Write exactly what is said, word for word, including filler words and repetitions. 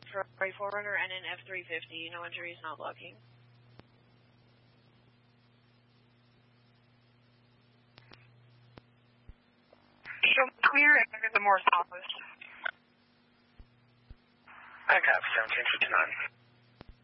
Ferrari four runner and an F three fifty. No injuries, not blocking. Show clear and the Morse office. I got seventeen fifty-nine.